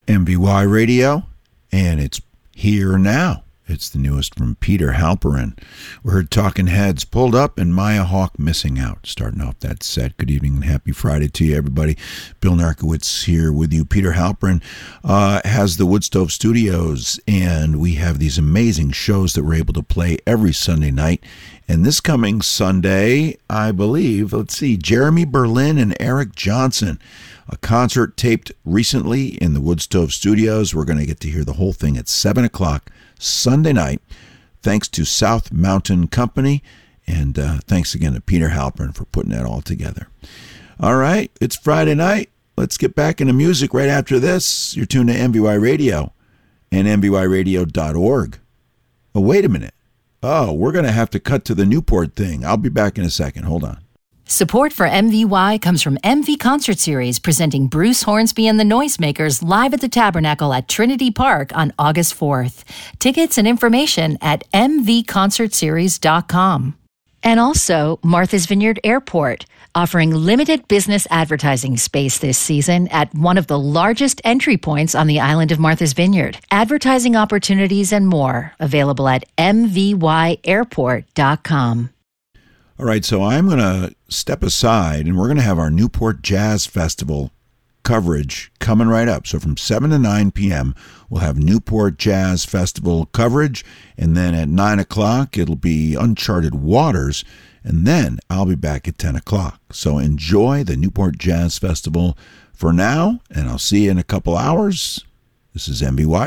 MVY Radio, and it's here now. It's the newest from Peter Halperin. We heard Talking Heads, Pulled Up, and Maya Hawke, Missing Out. Starting off that set. Good evening and happy Friday to you, everybody. Bill Narkowitz here with you. Peter Halperin has the Woodstove Studios, and we have these amazing shows that we're able to play every Sunday night. And this coming Sunday, I believe, Jeremy Berlin and Eric Johnson. A concert taped recently in the Woodstove Studios. We're going to get to hear the whole thing at 7 o'clock Sunday night, thanks to South Mountain Company, and thanks again to Peter Halperin for putting that all together. All right, it's Friday night. Let's get back into music right after this. You're tuned to MVY Radio and MVYradio.org. Oh, wait a minute. Oh, we're going to have to cut to the Newport thing. I'll be back in a second. Hold on. Support for MVY comes from MV Concert Series, presenting Bruce Hornsby and the Noisemakers live at the Tabernacle at Trinity Park on August 4th. Tickets and information at mvconcertseries.com. And also Martha's Vineyard Airport, offering limited business advertising space this season at one of the largest entry points on the island of Martha's Vineyard. Advertising opportunities and more available at mvyairport.com. All right, so I'm going to step aside, and we're going to have our Newport Jazz Festival coverage coming right up. So from 7 to 9 p.m., we'll have Newport Jazz Festival coverage, and then at 9 o'clock, it'll be Uncharted Waters, and then I'll be back at 10 o'clock. So enjoy the Newport Jazz Festival for now, and I'll see you in a couple hours. This is MVY.